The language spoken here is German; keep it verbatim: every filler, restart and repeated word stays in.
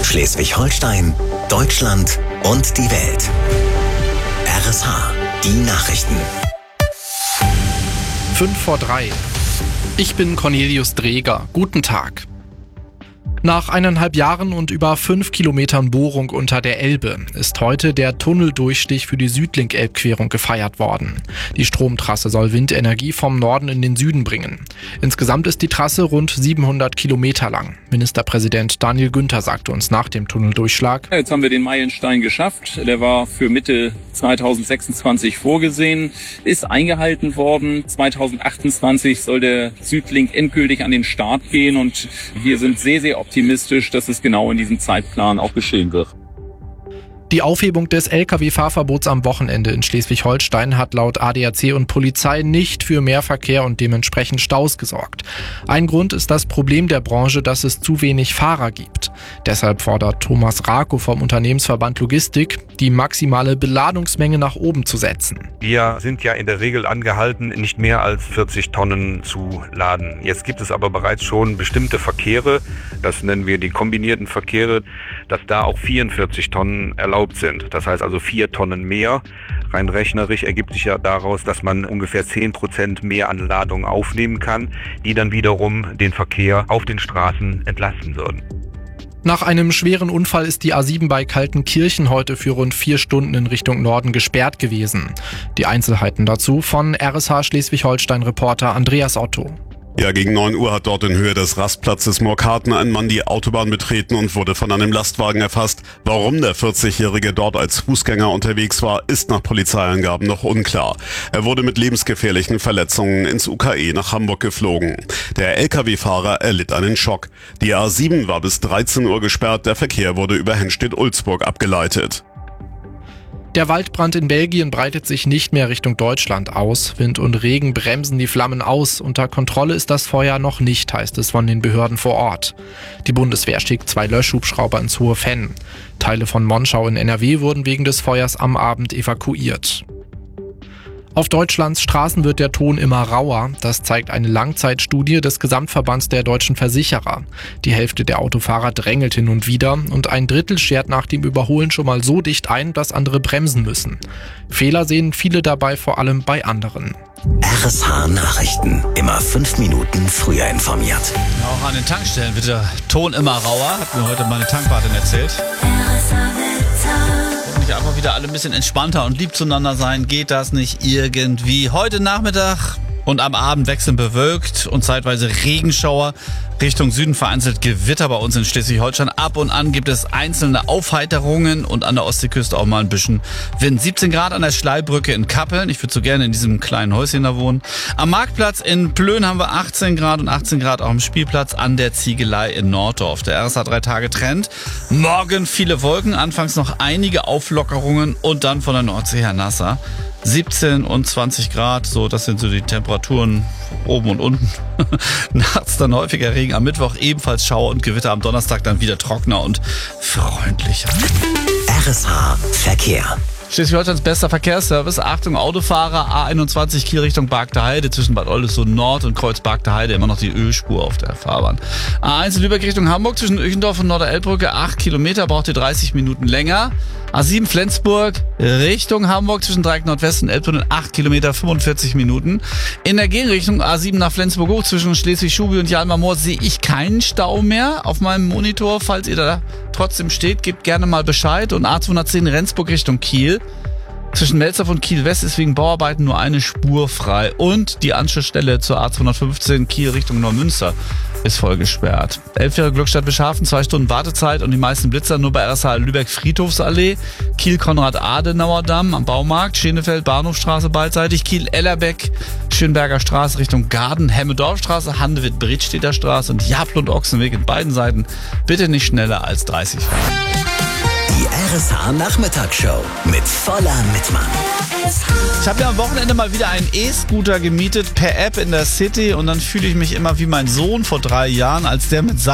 Schleswig-Holstein, Deutschland und die Welt. R S H, die Nachrichten. Fünf vor drei. Ich bin Cornelius Dreger. Guten Tag. Nach eineinhalb Jahren und über fünf Kilometern Bohrung unter der Elbe ist heute der Tunneldurchstich für die Südlink-Elbquerung gefeiert worden. Die Stromtrasse soll Windenergie vom Norden in den Süden bringen. Insgesamt ist die Trasse rund siebenhundert Kilometer lang. Ministerpräsident Daniel Günther sagte uns nach dem Tunneldurchschlag: Jetzt haben wir den Meilenstein geschafft. Der war für Mitte zweitausendsechsundzwanzig vorgesehen, ist eingehalten worden. zweitausendachtundzwanzig soll der Südlink endgültig an den Start gehen und wir sind sehr, sehr optimistisch, dass es genau in diesem Zeitplan auch geschehen wird. Die Aufhebung des L K W-Fahrverbots am Wochenende in Schleswig-Holstein hat laut A D A C und Polizei nicht für mehr Verkehr und dementsprechend Staus gesorgt. Ein Grund ist das Problem der Branche, dass es zu wenig Fahrer gibt. Deshalb fordert Thomas Rako vom Unternehmensverband Logistik, die maximale Beladungsmenge nach oben zu setzen. Wir sind ja in der Regel angehalten, nicht mehr als vierzig Tonnen zu laden. Jetzt gibt es aber bereits schon bestimmte Verkehre, das nennen wir die kombinierten Verkehre, dass da auch vierundvierzig Tonnen erlaubt sind. Das heißt also vier Tonnen mehr. Rein rechnerisch ergibt sich ja daraus, dass man ungefähr zehn Prozent mehr an Ladung aufnehmen kann, die dann wiederum den Verkehr auf den Straßen entlasten würden. Nach einem schweren Unfall ist die A sieben bei Kaltenkirchen heute für rund vier Stunden in Richtung Norden gesperrt gewesen. Die Einzelheiten dazu von R S H Schleswig-Holstein-Reporter Andreas Otto. Ja, gegen neun Uhr hat dort in Höhe des Rastplatzes Morkarten ein Mann die Autobahn betreten und wurde von einem Lastwagen erfasst. Warum der vierzigjährige dort als Fußgänger unterwegs war, ist nach Polizeiangaben noch unklar. Er wurde mit lebensgefährlichen Verletzungen ins U K E nach Hamburg geflogen. Der L K W-Fahrer erlitt einen Schock. Die A sieben war bis dreizehn Uhr gesperrt, der Verkehr wurde über Henstedt-Ulzburg abgeleitet. Der Waldbrand in Belgien breitet sich nicht mehr Richtung Deutschland aus. Wind und Regen bremsen die Flammen aus. Unter Kontrolle ist das Feuer noch nicht, heißt es von den Behörden vor Ort. Die Bundeswehr schickt zwei Löschhubschrauber ins Hohe Venn. Teile von Monschau in N R W wurden wegen des Feuers am Abend evakuiert. Auf Deutschlands Straßen wird der Ton immer rauer. Das zeigt eine Langzeitstudie des Gesamtverbands der deutschen Versicherer. Die Hälfte der Autofahrer drängelt hin und wieder und ein Drittel schert nach dem Überholen schon mal so dicht ein, dass andere bremsen müssen. Fehler sehen viele dabei vor allem bei anderen. R S H Nachrichten. Immer fünf Minuten früher informiert. Auch an den Tankstellen wird der Ton immer rauer, hat mir heute meine Tankwartin erzählt. Nicht einfach wieder alle ein bisschen entspannter und lieb zueinander sein, geht das nicht irgendwie. Heute Nachmittag und am Abend wechseln bewölkt und zeitweise Regenschauer. Richtung Süden vereinzelt Gewitter bei uns in Schleswig-Holstein. Ab und an gibt es einzelne Aufheiterungen und an der Ostseeküste auch mal ein bisschen Wind. siebzehn Grad an der Schleibrücke in Kappeln. Ich würde so gerne in diesem kleinen Häuschen da wohnen. Am Marktplatz in Plön haben wir achtzehn Grad und achtzehn Grad auch am Spielplatz an der Ziegelei in Norddorf. Der R S H drei Tage Trend. Morgen viele Wolken, anfangs noch einige Auflockerungen und dann von der Nordsee her nasser. siebzehn und zwanzig Grad, so das sind so die Temperaturen oben und unten. Nachts dann häufiger Regen, am Mittwoch ebenfalls Schauer und Gewitter, am Donnerstag dann wieder trockener und freundlicher. R S H Verkehr. Schleswig-Holsteins bester Verkehrsservice. Achtung, Autofahrer, A einundzwanzig Kiel Richtung Bargter Heide, zwischen Bad Oldesloe Nord und Kreuz Bargter Heide, immer noch die Ölspur auf der Fahrbahn. A eins Lübeck Richtung Hamburg, zwischen Öchendorf und Norderelbbrücke, acht Kilometer, braucht ihr dreißig Minuten länger. A sieben Flensburg Richtung Hamburg, zwischen Dreieck Nordwest und Elbtunnel, acht Kilometer, fünfundvierzig Minuten. In der Gegenrichtung A sieben nach Flensburg hoch, zwischen Schleswig-Schubi und Jalmar-Moor sehe ich keinen Stau mehr auf meinem Monitor. Falls ihr da trotzdem steht, gebt gerne mal Bescheid. Und A zweihundertzehn Rendsburg Richtung Kiel. Zwischen Melzdorf und Kiel West ist wegen Bauarbeiten nur eine Spur frei. Und die Anschlussstelle zur A zweihundertfünfzehn Kiel Richtung Neumünster ist voll gesperrt. Elfjährige Glückstadt Beschafen, zwei Stunden Wartezeit und die meisten Blitzer nur bei R S H Lübeck Friedhofsallee, Kiel Konrad-Adenauer Damm am Baumarkt, Schenefeld Bahnhofstraße beidseitig, Kiel Ellerbeck, Schönberger Straße Richtung Garden, Hemme-Dorfstraße, Handewitt-Bredstedter Straße und Jablund-Ochsenweg in beiden Seiten. Bitte nicht schneller als dreißig fahren. Die R S H Nachmittagsshow mit voller Mitmann. Ich habe ja am Wochenende mal wieder einen E-Scooter gemietet per App in der City und dann fühle ich mich immer wie mein Sohn vor drei Jahren, als der mit